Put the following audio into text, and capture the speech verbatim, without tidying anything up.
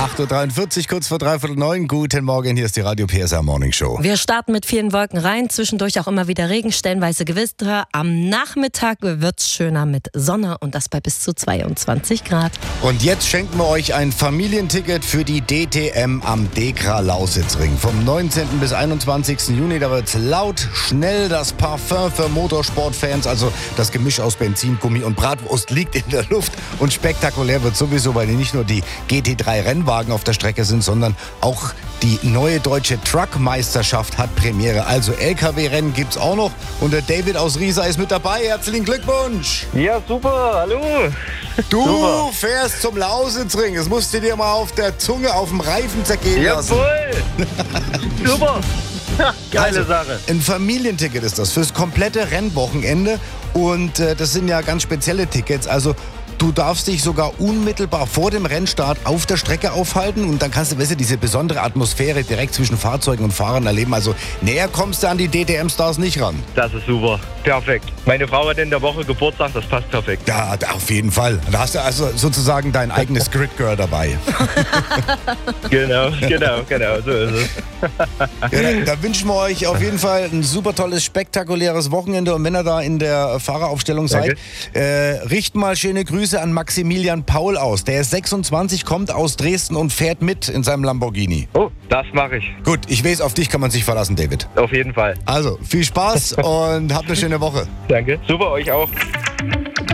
acht Uhr dreiundvierzig, kurz vor dreiviertel neun. Guten Morgen, hier ist die Radio P S R Morning Show. Wir starten mit vielen Wolken rein, zwischendurch auch immer wieder Regen, stellenweise Gewitter. Am Nachmittag wird's schöner mit Sonne und das bei bis zu zweiundzwanzig Grad. Und jetzt schenken wir euch ein Familienticket für die D T M am Dekra-Lausitzring. Vom neunzehnten bis einundzwanzigsten Juni, da wird's laut, schnell, das Parfum für Motorsportfans, also das Gemisch aus Benzin, Gummi und Bratwurst liegt in der Luft. Und spektakulär wird sowieso, weil nicht nur die G T drei Rennwagen auf der Strecke sind, sondern auch die neue deutsche Truckmeisterschaft hat Premiere. Also L K W-Rennen gibt's auch noch und der David aus Riesa ist mit dabei. Herzlichen Glückwunsch! Ja, super, hallo! Du super. fährst zum Lausitzring. Das musst du dir mal auf der Zunge, auf dem Reifen zergehen lassen. Jawohl! Super! Geile Also, Sache. Ein Familienticket ist das fürs komplette Rennwochenende und äh, das sind ja ganz spezielle Tickets. Also du darfst dich sogar unmittelbar vor dem Rennstart auf der Strecke aufhalten und dann kannst du, weißt du, diese besondere Atmosphäre direkt zwischen Fahrzeugen und Fahrern erleben. Also näher kommst du an die D T M-Stars nicht ran. Das ist super. Perfekt. Meine Frau hat in der Woche Geburtstag, das passt perfekt. Ja, auf jeden Fall. Da hast du also sozusagen dein eigenes Grid Girl dabei. Genau, genau, genau, so ist es. Ja, da, da wünschen wir euch auf jeden Fall ein super tolles, spektakuläres Wochenende. Und wenn ihr da in der Fahreraufstellung seid, äh, richten mal schöne Grüße an Maximilian Paul aus. Der ist sechsundzwanzig, kommt aus Dresden und fährt mit in seinem Lamborghini. Oh, das mache ich. Gut, ich weiß, auf dich kann man sich verlassen, David. Auf jeden Fall. Also, viel Spaß und habt eine schöne Woche. Danke. Super, euch auch.